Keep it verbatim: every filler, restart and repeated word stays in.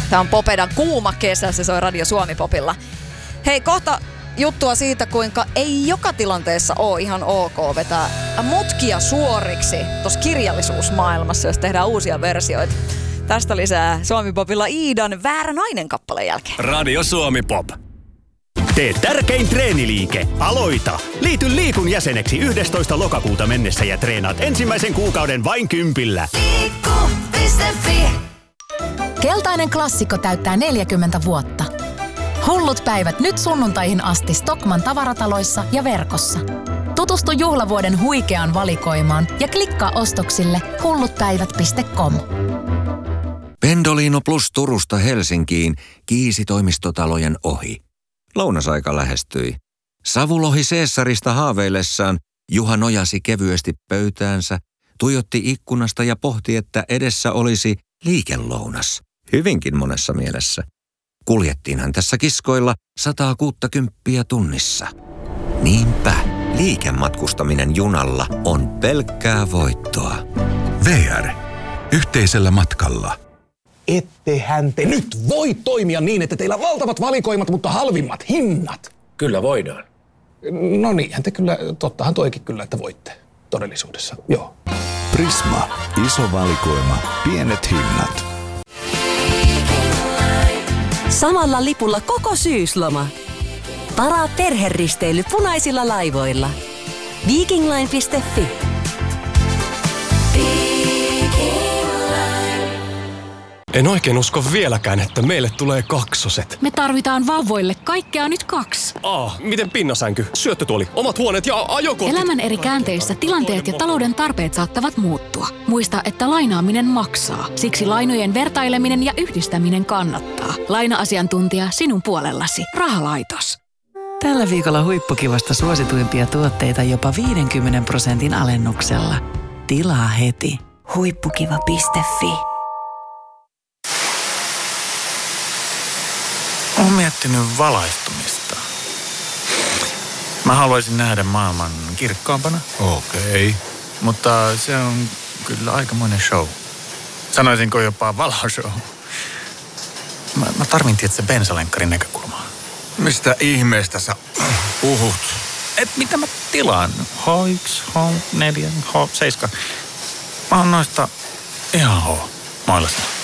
Tää on Popedan kuuma kesä, se soi Radio Suomi Popilla. Hei, kohta juttua siitä, kuinka ei joka tilanteessa ole ihan ok vetää mutkia suoriksi tuossa kirjallisuusmaailmassa, jos tehdään uusia versioita. Tästä lisää Suomi Popilla Iidan Väärä nainen -kappaleen jälkeen. Radio Suomi Pop. Tee tärkein treeniliike. Aloita! Liity Liikun jäseneksi yhdestoista lokakuuta mennessä ja treenaat ensimmäisen kuukauden vain kympillä. Liikku piste fi. Keltainen klassikko täyttää neljäkymmentä vuotta. Hullut päivät nyt sunnuntaihin asti Stockmann tavarataloissa ja verkossa. Tutustu juhlavuoden huikeaan valikoimaan ja klikkaa ostoksille hullutpäivät piste com. Pendolino Plus Turusta Helsinkiin kiisi toimistotalojen ohi. Lounasaika lähestyi. Savulohi Caesarista haaveillessaan Juha nojasi kevyesti pöytäänsä, tuijotti ikkunasta ja pohti, että edessä olisi liikelounas. Hyvinkin monessa mielessä. Kuljettiinhan tässä kiskoilla sataa kuuttakymppiä tunnissa. Niinpä, liikematkustaminen junalla on pelkkää voittoa. V R. Yhteisellä matkalla. Ettehän te nyt voi toimia niin, että teillä on valtavat valikoimat, mutta halvimmat hinnat. Kyllä voidaan. No niinhän te kyllä, tottahan toikin kyllä, että voitte todellisuudessa, joo. Prisma. Iso valikoima. Pienet hinnat. Samalla lipulla koko syysloma. Varaa perheristeily punaisilla laivoilla. Vikingline piste fi. En oikein usko vieläkään, että meille tulee kaksoset. Me tarvitaan vauvoille kaikkea nyt kaksi. Ah, miten pinnasänky, syöttötuoli, omat huoneet ja ajokortit? Elämän eri käänteissä tilanteet ja talouden tarpeet saattavat muuttua. Muista, että lainaaminen maksaa. Siksi lainojen vertaileminen ja yhdistäminen kannattaa. Laina-asiantuntija sinun puolellasi. Rahalaitos. Tällä viikolla huippukivasta suosituimpia tuotteita jopa viidenkymmenen prosentin alennuksella. Tilaa heti. Huippukiva piste fi. Olen miettinyt valaistumista. Mä haluaisin nähdä maailman kirkkaampana. Okei. Okay. Mutta se on kyllä aikamoinen show. Sanoisinko jopa valoshow. Mä, mä tarvin tietysti bensalenkkarin näkökulmaa. Mistä ihmeestä sä puhut? Et mitä mä tilaan? H yksi, H neljä, H seitsemän. Mä oon noista ihan H. Maalasin.